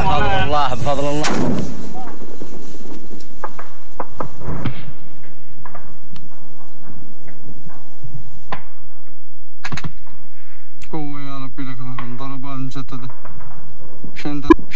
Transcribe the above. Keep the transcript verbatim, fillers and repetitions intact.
بفضل الله بفضل الله. قوة يا ربي لك الحمد. ضربات مجددة.